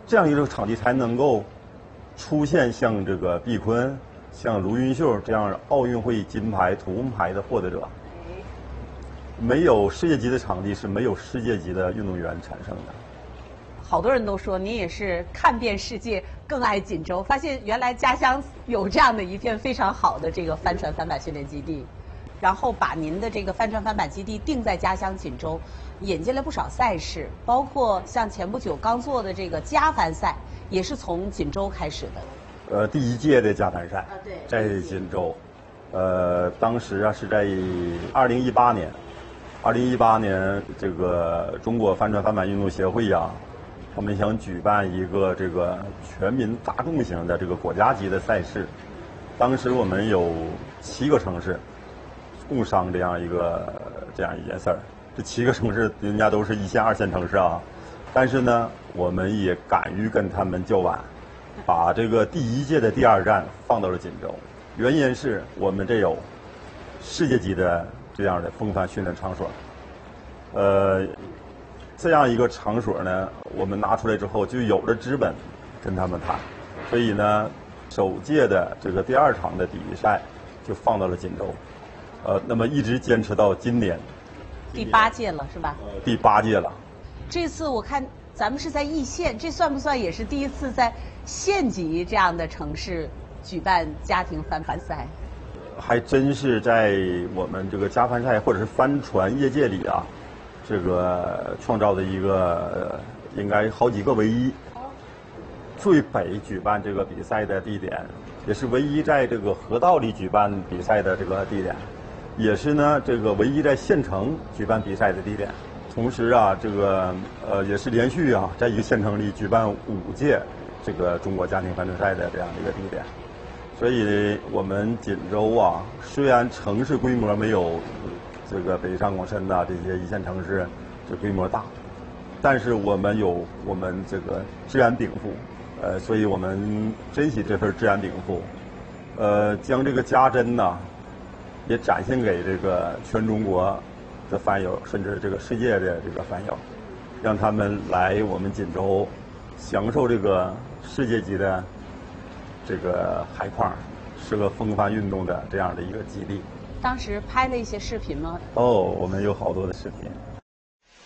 这样一个场地才能够出现像这个毕坤、像卢云秀这样奥运会金牌、土红牌的获得者。没有世界级的场地是没有世界级的运动员产生的。 好多人都说您也是看遍世界，更爱锦州。发现原来家乡有这样的一片非常好的这个帆船帆板训练基地，然后把您的这个帆船帆板基地定在家乡锦州，引进了不少赛事，包括像前不久刚做的这个家帆赛，也是从锦州开始的。 第1届的家帆赛对， 在锦州，当时啊是在2018年。2018年，这个中国帆船帆板运动协会呀，他们想举办一个这个全民大众型的这个国家级的赛事。当时我们有7个城市共商这样一件事儿。这7个城市人家都是1线、2线城市啊，但是呢，我们也敢于跟他们叫板，把这个第1届的第2站放到了锦州。原因是我们这有世界级的这样的风帆训练场所，这样一个场所呢，我们拿出来之后就有了资本跟他们谈，所以呢，首届的这个第2场的比赛就放到了锦州，那么一直坚持到今年， 第8届了是吧？ 第8届了。 这次我看咱们是在易县，这算不算也是第一次在县级这样的城市举办家庭帆船赛？ 还真是在我们这个家帆赛或者是帆船业界里啊，这个创造的一个应该好几个唯一。最北举办这个比赛的地点，也是唯一在这个河道里举办比赛的这个地点，也是呢这个唯一在县城举办比赛的地点。同时啊，这个也是连续啊在一个县城里举办5届这个中国家庭帆船赛的这样的一个地点。所以我们锦州啊，虽然城市规模没有这个北上广深呐这些1线城市这规模大，但是我们有我们这个治安禀赋，所以我们珍惜这份治安禀赋，将这个家珍呐，也展现给这个全中国的帆友，甚至这个世界的这个帆友，让他们来我们锦州，享受这个世界级的这个海况，适合风帆运动的这样的一个基地。 当时拍了一些视频吗？ 我们有好多的视频。